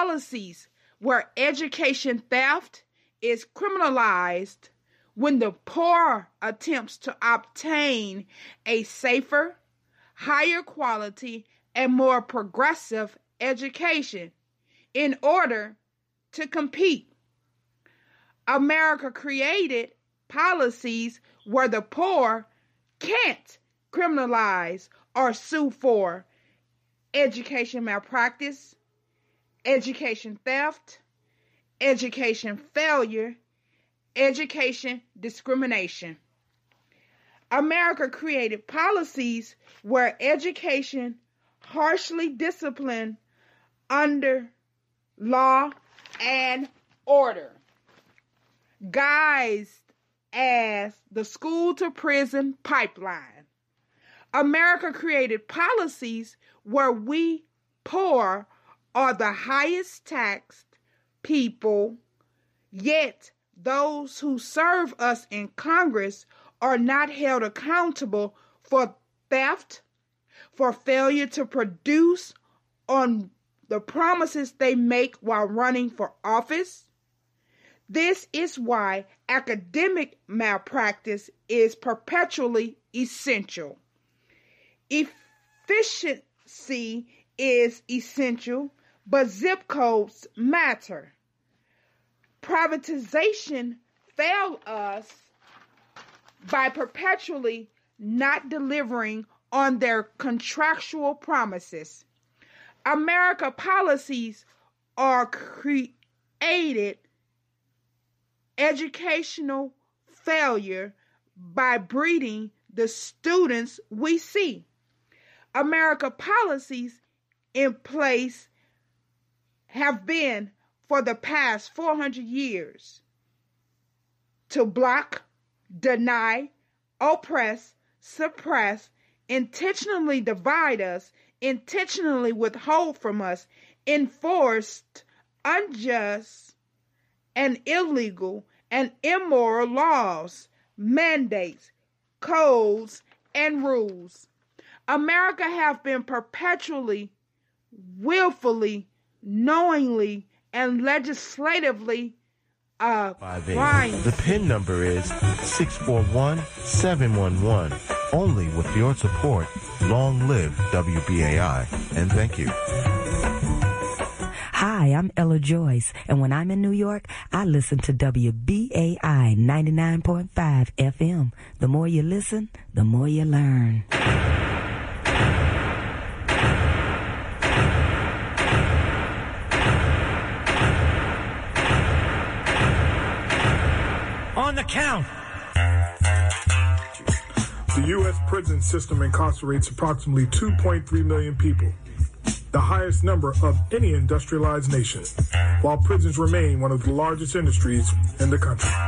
policies where education theft is criminalized when the poor attempts to obtain a safer, higher quality, and more progressive education in order to compete. America created policies where the poor can't criminalize or sue for education malpractice, education theft, education failure, education discrimination. America created policies where education harshly disciplined under law and order, guised as the school to prison pipeline. America created policies where we poor are the highest taxed people, yet those who serve us in Congress are not held accountable for theft, for failure to produce on the promises they make while running for office. This is why academic malpractice is perpetually essential. Efficiency is essential, but zip codes matter. Privatization failed us by perpetually not delivering on their contractual promises. America policies are created educational failure by breeding the students we see. America policies in place have been for the past 400 years to block, deny, oppress, suppress, intentionally divide us, intentionally withhold from us, enforced unjust and illegal and immoral laws, mandates, codes, and rules. America have been perpetually, willfully, knowingly, and legislatively lying. The PIN number is 641-711. Only with your support. Long live WBAI, and thank you. Hi, I'm Ella Joyce, and when I'm in New York, I listen to WBAI 99.5 FM. The more you listen, the more you learn. On the count. The U.S. prison system incarcerates approximately 2.3 million people, the highest number of any industrialized nation, while prisons remain one of the largest industries in the country.